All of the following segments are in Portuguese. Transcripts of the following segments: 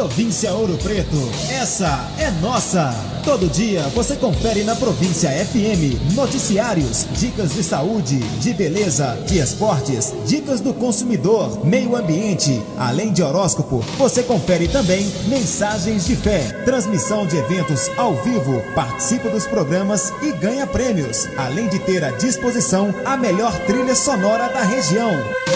Província Ouro Preto, essa é nossa. Todo dia você confere na Província FM noticiários, dicas de saúde, de beleza, de esportes, dicas do consumidor, meio ambiente, além de horóscopo. Você confere também mensagens de fé, transmissão de eventos ao vivo, participa dos programas e ganha prêmios, além de ter à disposição a melhor trilha sonora da região.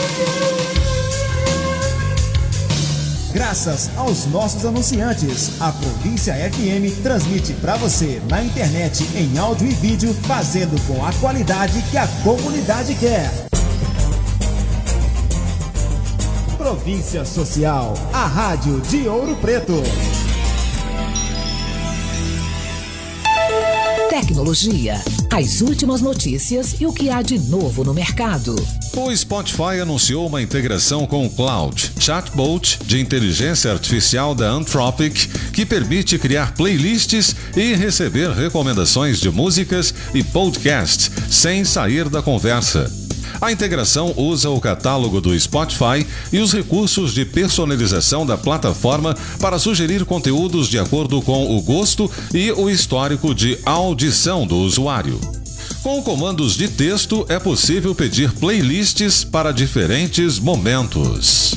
Graças aos nossos anunciantes, a Província FM transmite para você na internet em áudio e vídeo, fazendo com a qualidade que a comunidade quer. Província Social, a rádio de Ouro Preto. Tecnologia, as últimas notícias e o que há de novo no mercado. O Spotify anunciou uma integração com o Cloud, chatbot de inteligência artificial da Anthropic, que permite criar playlists e receber recomendações de músicas e podcasts sem sair da conversa. A integração usa o catálogo do Spotify e os recursos de personalização da plataforma para sugerir conteúdos de acordo com o gosto e o histórico de audição do usuário. Com comandos de texto, é possível pedir playlists para diferentes momentos.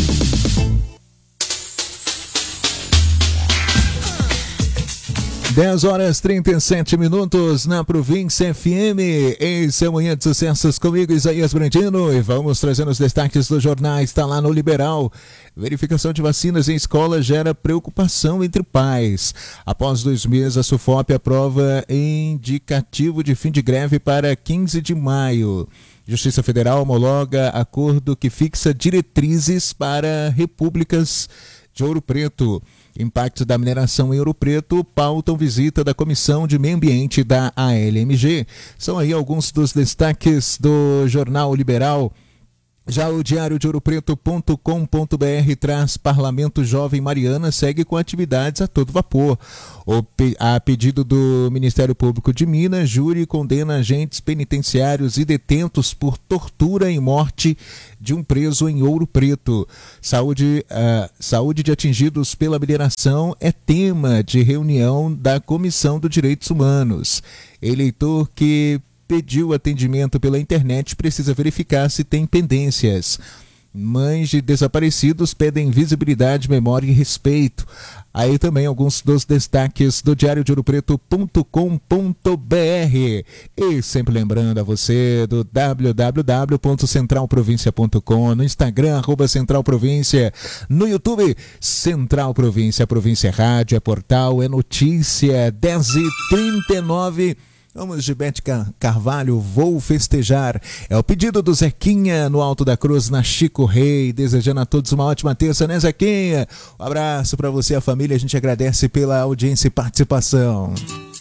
10h37 na Província FM. Esse é Manhã de Sucessos comigo, Isaías Brandino, e vamos trazendo os destaques do jornal. Está lá no Liberal. Verificação de vacinas em escola gera preocupação entre pais. Após 2 meses, a SUFOP aprova indicativo de fim de greve para 15 de maio. Justiça Federal homologa acordo que fixa diretrizes para repúblicas de Ouro Preto. Impactos da mineração em Ouro Preto pautam visita da Comissão de Meio Ambiente da ALMG. São aí alguns dos destaques do Jornal Liberal. Já o Diário de ouropreto.com.br traz Parlamento Jovem Mariana segue com atividades a todo vapor. A pedido do Ministério Público de Minas, júri condena agentes penitenciários e detentos por tortura e morte de um preso em Ouro Preto. Saúde de atingidos pela mineração é tema de reunião da Comissão dos Direitos Humanos. Eleitor que pediu atendimento pela internet precisa verificar se tem pendências. Mães de desaparecidos pedem visibilidade, memória e respeito. Aí também alguns dos destaques do Diário de ouropreto.com.br. E sempre lembrando a você do www.centralprovincia.com, no Instagram, @centralprovíncia, no YouTube, Central Província, Província Rádio, é portal, é notícia. 10h39. Vamos de Bete Carvalho, Vou Festejar. É o pedido do Zequinha no Alto da Cruz, na Chico Rei. Desejando a todos uma ótima terça, né, Zequinha? Um abraço para você e a família. A gente agradece pela audiência e participação.